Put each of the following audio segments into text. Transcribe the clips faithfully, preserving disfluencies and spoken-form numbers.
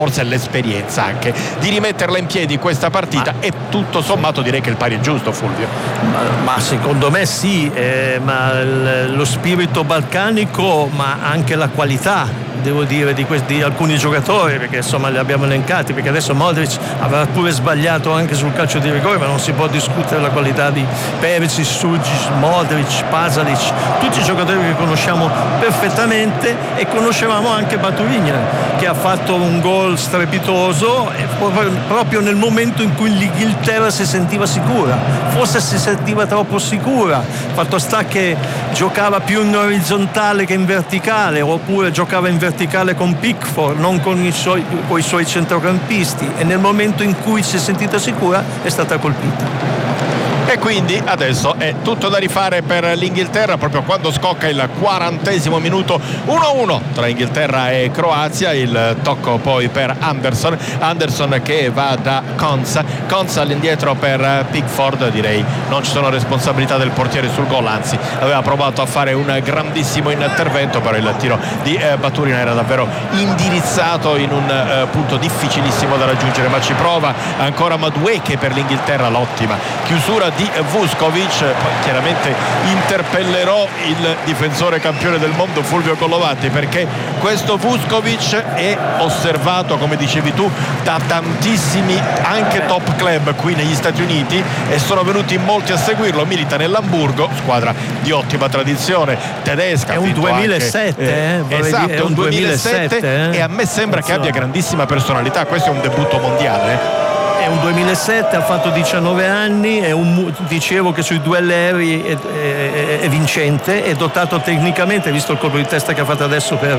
forse l'esperienza anche di rimetterla in piedi questa partita, ma, e tutto sommato direi che il pari è giusto, Fulvio. Ma, ma secondo me sì, eh, ma l- lo spirito balcanico, ma anche la qualità, devo dire, di, questi, di alcuni giocatori, perché insomma li abbiamo elencati, perché adesso Modric avrà pure sbagliato anche sul calcio di rigore, ma non si può discutere la qualità di Perisic, Sugic, Modric, Pasalic, tutti i giocatori che conosciamo perfettamente, e conoscevamo anche Baturignan, che ha fatto un gol strepitoso proprio nel momento in cui l'Inghilterra si sentiva sicura, forse si sentiva troppo sicura, fatto sta che giocava più in orizzontale che in verticale, oppure giocava in verticale con Pickford, non con i suoi, con i suoi centrocampisti, e nel momento in cui si è sentita sicura è stata colpita. E quindi adesso è tutto da rifare per l'Inghilterra, proprio quando scocca il quarantesimo minuto, uno a uno tra Inghilterra e Croazia. Il tocco poi per Anderson Anderson che va da Konsa Konsa all'indietro per Pickford. Direi non ci sono responsabilità del portiere sul gol, anzi aveva provato a fare un grandissimo intervento, però il tiro di eh, Baturina era davvero indirizzato in un eh, punto difficilissimo da raggiungere, ma ci prova ancora Madueke per l'Inghilterra. L'ottima chiusura di Vuskovic. Poi chiaramente interpellerò il difensore campione del mondo Fulvio Collovati, perché questo Vuskovic è osservato, come dicevi tu, da tantissimi anche top club qui negli Stati Uniti, e sono venuti in molti a seguirlo. Milita nell'Hamburgo, squadra di ottima tradizione tedesca. È un duemilasette, anche, eh, esatto, è un duemilasette, eh? E a me sembra Attenzione. che abbia grandissima personalità. Questo è un debutto mondiale, eh? È un duemilasette, ha fatto diciannove anni, è un, dicevo che sui duelli aerei è, è, è vincente, è dotato tecnicamente, visto il colpo di testa che ha fatto adesso per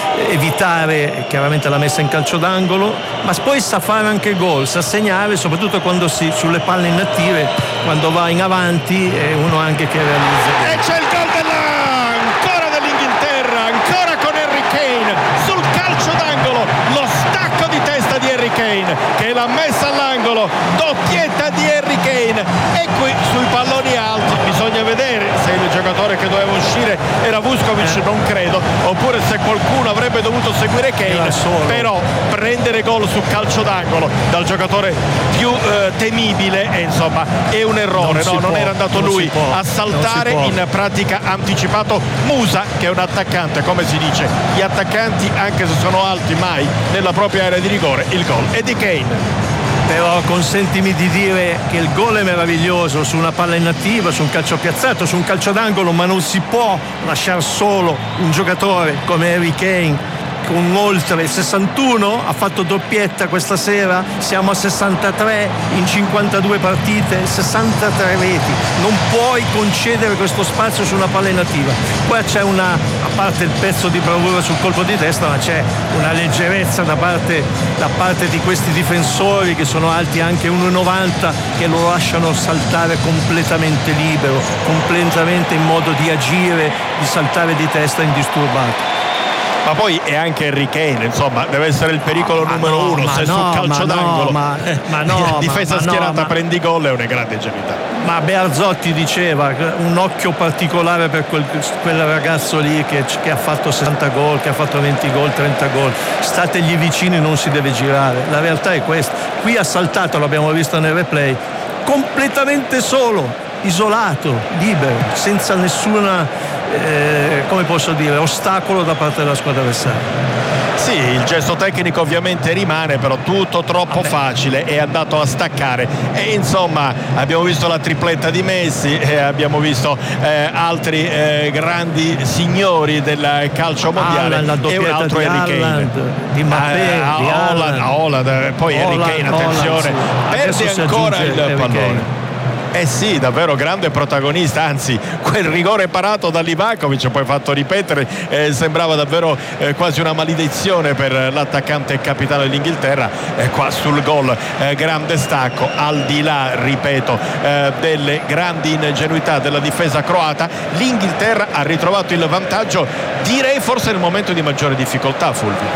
evitare chiaramente la messa in calcio d'angolo, ma poi sa fare anche gol, sa segnare, soprattutto quando si, sulle palle inattive, quando va in avanti, è uno anche che realizza. E c'è il gol della, ancora dell'Inghilterra, ancora con Harry Kane sul calcio d'angolo, lo stacco di testa di Harry Kane che l'ha messa all'angolo, doppietta di Harry Kane. E qui sui palloni alti bisogna vedere se il giocatore che doveva uscire era Vuskovic, non credo, oppure se qualcuno avrebbe dovuto seguire Kane, però prendere gol sul calcio d'angolo dal giocatore più eh, temibile, e insomma è un errore. Non, no, non può, era andato non lui a saltare, in pratica ha anticipato Musa, che è un attaccante, come si dice, gli attaccanti anche se sono alti mai nella propria area di rigore. Il gol è di Kane. Però consentimi di dire che il gol è meraviglioso su una palla inattiva, su un calcio piazzato, su un calcio d'angolo, ma non si può lasciare solo un giocatore come Harry Kane con oltre il sessantuno, ha fatto doppietta questa sera, siamo a sessantatré in cinquantadue partite, sessantatré reti, non puoi concedere questo spazio su una palla inattiva. Poi c'è una, a parte il pezzo di bravura sul colpo di testa, ma c'è una leggerezza da parte, da parte di questi difensori che sono alti anche uno e novanta, che lo lasciano saltare completamente libero, completamente in modo di agire, di saltare di testa indisturbato. Ma poi è anche Harry Kane, insomma, deve essere il pericolo ma numero no, uno. Se no, sul calcio ma d'angolo no, ma, ma no, difesa ma, schierata no, ma, prendi gol, è una grande ingenuità. Ma Bearzotти diceva un occhio particolare per quel, quel ragazzo lì che, che ha fatto sessanta gol, che ha fatto venti gol, trenta gol. Stategli vicini, non si deve girare. La realtà è questa. Qui ha saltato, l'abbiamo visto nel replay, completamente solo, isolato, libero, senza nessuna eh, come posso dire, ostacolo da parte della squadra avversaria. Sì, il gesto tecnico ovviamente rimane, però tutto troppo Vabbè. facile, è andato a staccare. E insomma abbiamo visto la tripletta di Messi, e abbiamo visto eh, altri eh, grandi signori del calcio mondiale, Haaland, e un altro di Harry Kane, di Mbappé, a, di a Holland, a Holland, poi Harry Kane, attenzione, perde ancora il pallone. Eh sì, davvero grande protagonista, anzi quel rigore parato da Livakovic, poi fatto ripetere, eh, sembrava davvero eh, quasi una maledizione per l'attaccante e capitano dell'Inghilterra. Eh, qua sul gol, eh, grande stacco, al di là, ripeto, eh, delle grandi ingenuità della difesa croata, l'Inghilterra ha ritrovato il vantaggio, direi forse nel momento di maggiore difficoltà, Fulvio.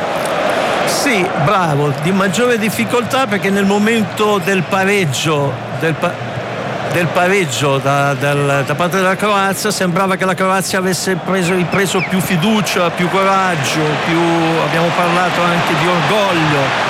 Sì, bravo, di maggiore difficoltà, perché nel momento del pareggio del pa- del pareggio da, da, da parte della Croazia sembrava che la Croazia avesse preso, ripreso più fiducia, più coraggio, più, abbiamo parlato anche di orgoglio.